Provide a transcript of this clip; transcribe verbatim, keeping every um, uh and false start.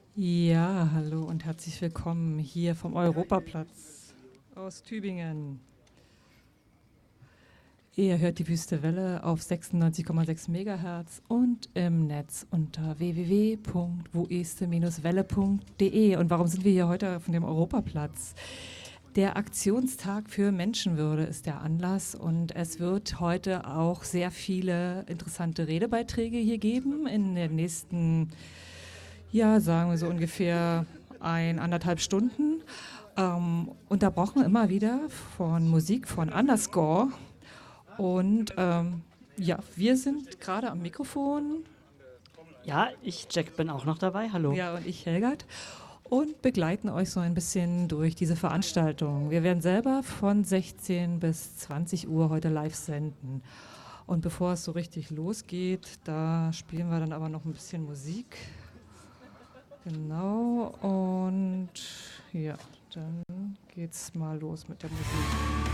Ja, hallo und herzlich willkommen hier vom Europaplatz aus Tübingen. Ihr hört die Wüste Welle auf sechsundneunzig Komma sechs Megahertz und im Netz unter w w w punkt woeste welle punkt de. Und warum sind wir hier heute auf dem Europaplatz? Der Aktionstag für Menschenwürde ist der Anlass und es wird heute auch sehr viele interessante Redebeiträge hier geben in den nächsten, ja, sagen wir so ungefähr ein, anderthalb Stunden. Ähm, unterbrochen immer wieder von Musik von Underscore. Und ähm, ja, wir sind gerade am Mikrofon. Ja, ich, Jack, bin auch noch dabei. Hallo. Ja, und ich, Helgert. Und begleiten euch so ein bisschen durch diese Veranstaltung. Wir werden selber von sechzehn bis zwanzig Uhr heute live senden. Und bevor es so richtig losgeht, da spielen wir dann aber noch ein bisschen Musik. Genau. Und ja, dann geht's mal los mit der Musik.